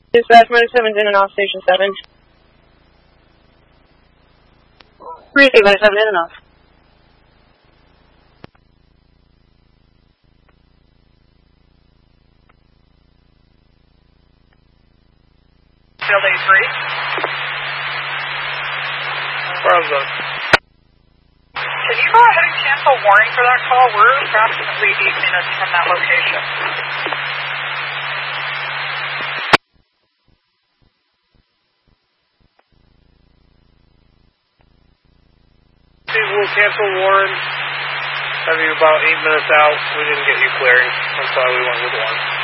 Dispatch, Motor 7's in and off Station 7. Receive Motor 7 in and off. Field 83. Bravo. Can you go ahead and cancel warning for that call? We're approximately 8 minutes from that location. We'll cancel Warren. Have you about 8 minutes out. We didn't get you clearing. That's why we went with one.